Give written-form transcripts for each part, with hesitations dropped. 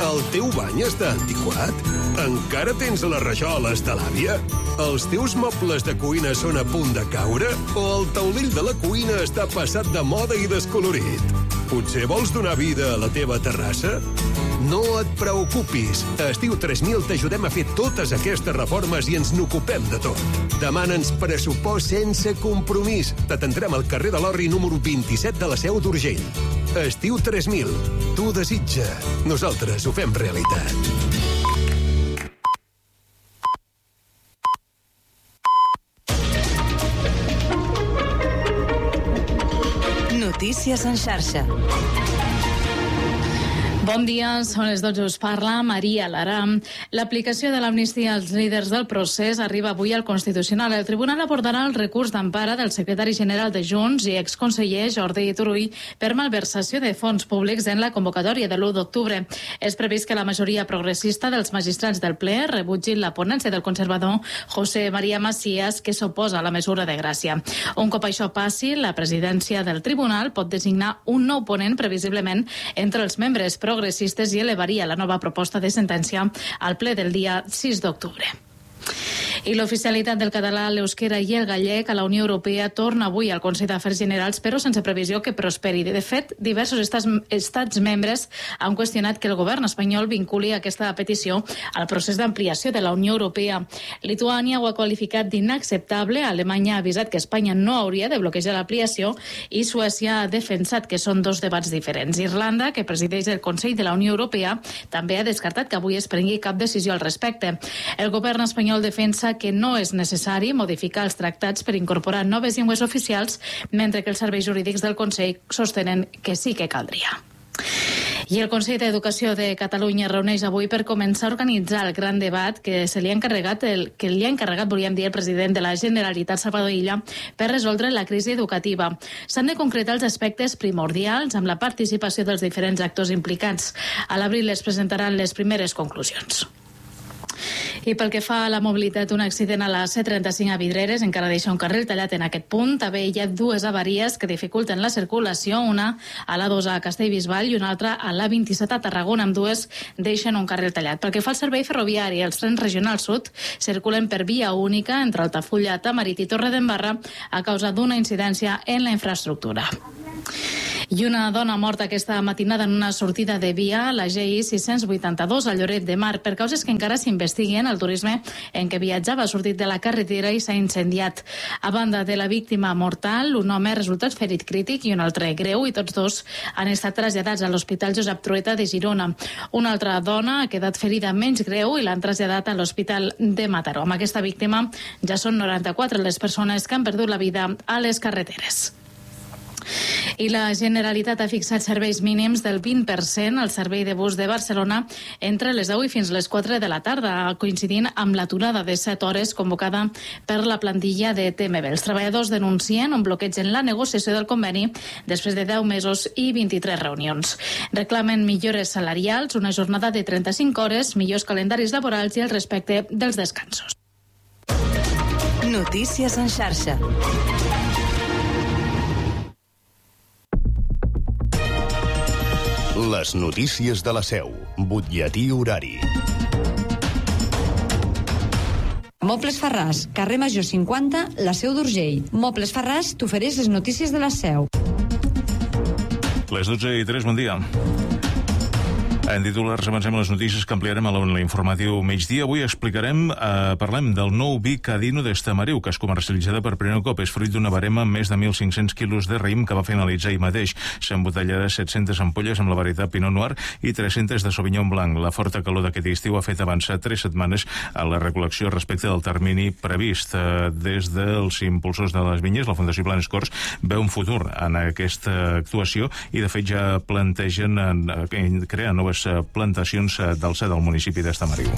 El teu bany està antiquat? Encara tens les rajoles de l'àvia? Els teus mobles de cuina són a punt de caure? O el taulell de la cuina està passat de moda i descolorit? Potser vols donar vida a la teva terrassa? No et preocupis. A Estiu 3000 t'ajudem a fer totes aquestes reformes i ens n'ocupem de tot. Demana'ns pressupost sense compromís. T'atendrem al carrer de l'Orri número 27 de la Seu d'Urgell. Estiu 3000. Tu desitja. Nosaltres ho fem realitat. Notícies en xarxa. Bon dia, són les 12, us parla Maria Lara. L'aplicació de l'amnistia als líders del procés arriba avui al Constitucional. El tribunal abordarà el recurs d'empara del secretari general de Junts i exconseller Jordi Turull per malversació de fons públics en la convocatòria de l'1 d'octubre. És previst que la majoria progressista dels magistrats del ple rebutgin la ponència del conservador José María Macías, que s'oposa a la mesura de gràcia. Un cop això passi, la presidència del tribunal pot designar un nou ponent previsiblement entre els membres progressistes i elevaria la nova proposta de sentència al ple del dia 6 d'octubre. I l'oficialitat del català, l'euskera i el gallec a la Unió Europea torna avui al Consell d'Afers Generals, però sense previsió que prosperi. De fet, diversos estats membres han qüestionat que el govern espanyol vinculi aquesta petició al procés d'ampliació de la Unió Europea. Lituània ho ha qualificat d'inacceptable, Alemanya ha avisat que Espanya no hauria de bloquejar l'ampliació i Suècia ha defensat que són dos debats diferents. Irlanda, que presideix el Consell de la Unió Europea, també ha descartat que avui es prengui cap decisió al respecte. El govern espanyol defensa que no és necessari modificar els tractats per incorporar noves llengües oficials, mentre que els serveis jurídics del Consell sostenen que sí que caldria. I el Consell d'Educació de Catalunya reuneix avui per començar a organitzar el gran debat que li ha encarregat, volíem dir, el president de la Generalitat, Salvador Illa, per resoldre la crisi educativa. S'han de concretar els aspectes primordials amb la participació dels diferents actors implicats. A l'abril es presentaran les primeres conclusions. I pel que fa a la mobilitat, un accident a la C35 a Vidreres encara deixa un carril tallat en aquest punt. També hi ha dues avaries que dificulten la circulació, una a l'A2 a Castellbisbal i una altra a l'A27 a Tarragona. Ambdues deixen un carril tallat. Pel que fa al servei ferroviari, els trens regionals sud circulen per via única entre Altafulla, Tamarit i Torredembarra a causa d'una incidència en la infraestructura. I una dona morta aquesta matinada en una sortida de via a la GI 682 a Lloret de Mar per causes que encara s'investiguen. El turisme en què viatjava ha sortit de la carretera i s'ha incendiat. A banda de la víctima mortal, un home ha resultat ferit crític i un altre greu, i tots dos han estat traslladats a l'Hospital Josep Trueta de Girona. Una altra dona ha quedat ferida menys greu i l'han traslladat a l'Hospital de Mataró. Amb aquesta víctima ja són 94 les persones que han perdut la vida a les carreteres. I la Generalitat ha fixat serveis mínims del 20% al servei de bus de Barcelona entre les 10 i fins les 4 de la tarda, coincidint amb l'aturada de 7 hores convocada per la plantilla de TMB. Els treballadors denuncien un bloqueig en la negociació del conveni després de 10 mesos i 23 reunions. Reclamen millores salarials, una jornada de 35 hores, millors calendaris laborals i el respecte dels descansos. Notícies en xarxa. Les notícies de la Seu. Butlletí horari. Mobles Farràs, carrer Major 50, la Seu d'Urgell. Mobles Farràs t'ofereix les notícies de la Seu. Les 12:03, bon dia. En titulars avancem les notícies que ampliarem a l'informatiu migdia. Avui parlem del nou vi Cadino d'Estamariu, que es comercialitzarà per primer cop. És fruit d'una barema amb més de 1.500 quilos de raïm que va finalitzar ahir mateix. S'embotellarà 700 ampolles amb la varietat Pinot Noir i 300 de Sauvignon Blanc. La forta calor d'aquest estiu ha fet avançar 3 setmanes a la recol·lecció respecte del termini previst. Des dels impulsors de les vinyes, la Fundació Planes Corts veu un futur en aquesta actuació i, de fet, ja plantegen crear noves plantacions d'alçada del municipi d'Estamariu.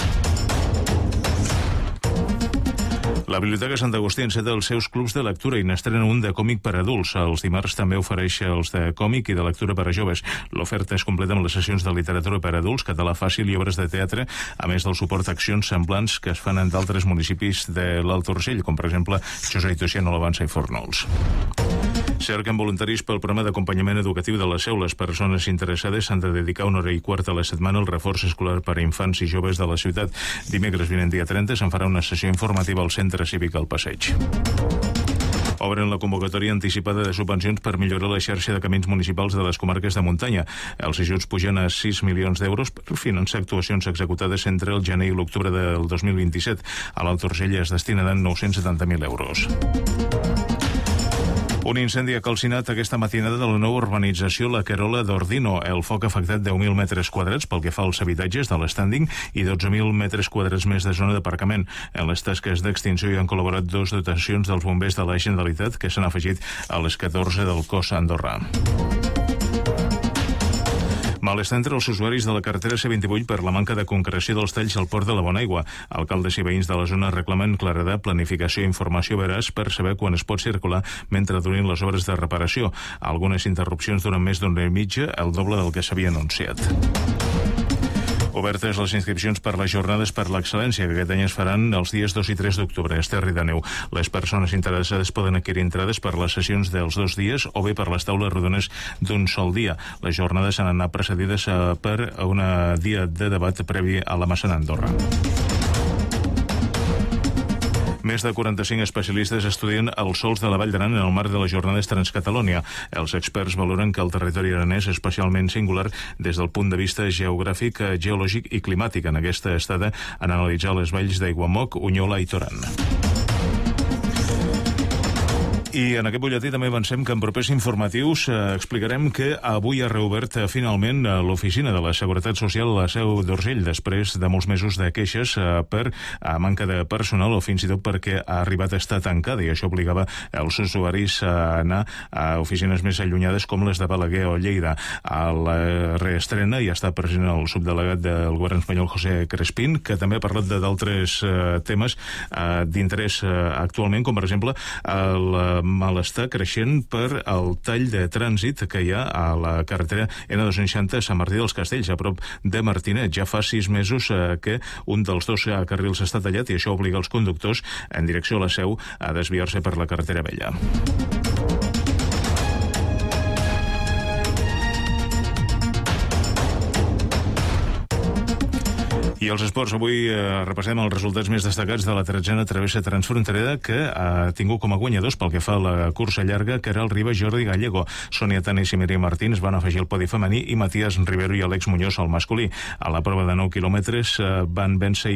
La Biblioteca Sant Agustí enceta els seus clubs de lectura i n'estrena un de còmic per adults. Els dimarts també ofereix els de còmic i de lectura per a joves. L'oferta és completa amb les sessions de literatura per a adults, català fàcil i obres de teatre, a més del suport a accions semblants que es fan en d'altres municipis de l'Alt Urgell, com per exemple Josa i Tuixén o la Vansa i Fornols. Cerquen voluntaris pel programa d'acompanyament educatiu de la Seu. Les persones interessades s'han de dedicar 1 hora i quart a la setmana al reforç escolar per a infants i joves de la ciutat. Dimecres vinent, dia 30, se'n farà una sessió informativa al Centre Cívic al Passeig. Obren la convocatòria anticipada de subvencions per millorar la xarxa de camins municipals de les comarques de muntanya. Els ajuts pugen a 6 milions d'euros per finançar actuacions executades entre el gener i l'octubre del 2027. A l'Alt Urgell es destinaran 970.000 euros. Un incendi ha calcinat aquesta matinada de la nova urbanització La Querola d'Ordino. El foc ha afectat 10.000 metres quadrats pel que fa als habitatges de l'estànding i 12.000 metres quadrats més de zona d'aparcament. En les tasques d'extinció hi han col·laborat 2 dotacions dels bombers de la Generalitat que s'han afegit a les 14 del cos andorrà. Malestar entre els usuaris de la carretera C28 per la manca de concreció dels talls al port de la Bonaigua. Alcaldes i veïns de la zona reclamen claredat, planificació i informació veraç per saber quan es pot circular mentre durin les obres de reparació. Algunes interrupcions duren més d'una hora i mitja, el doble del que s'havia anunciat. Obertes les inscripcions per les jornades per l'excel·lència, que aquest any es faran els dies 2 i 3 d'octubre a Esterri d'Àneu. Les persones interessades poden adquirir entrades per les sessions dels 2 dies o bé per les taules rodones d'un sol dia. Les jornades han anat precedides per un dia de debat previ a la Massana Andorra. Més de 45 especialistes estudien els sòls de la Vall d'Aran en el marc de les jornades Transcatalònia. Els experts valoren que el territori aranès és especialment singular des del punt de vista geogràfic, geològic i climàtic. En aquesta estada han analitzat les valls d'Aiguamoc, Unyola i Toran. I en aquest butlletí també avancem que en propers informatius explicarem que avui ha reobert finalment l'oficina de la Seguretat Social a la Seu d'Urgell després de molts mesos de queixes per manca de personal o fins i tot perquè ha arribat a estar tancada i això obligava els usuaris a anar a oficines més allunyades com les de Balaguer o Lleida. A la reestrena hi ha estat present el subdelegat del govern espanyol José Crespín, que també ha parlat d'altres temes d'interès actualment, com per exemple el malestar creixent per el tall de trànsit que hi ha a la carretera N260 a Sant Martí dels Castells, a prop de Martinet. Ja fa 6 mesos que un dels 2 carrils està tallat i això obliga els conductors en direcció a la Seu a desviar-se per la carretera vella. I els esports, avui repassem els resultats més destacats de la 13a travessa transfronterera que ha tingut com a guanyadors pel que fa a la cursa llarga Caral Riba, Jordi Gallego. Sònia Tanis i Mireia Martins van afegir el podi femení i Matías Rivero i Àlex Muñoz al masculí. A la prova de 9 quilòmetres van vèncer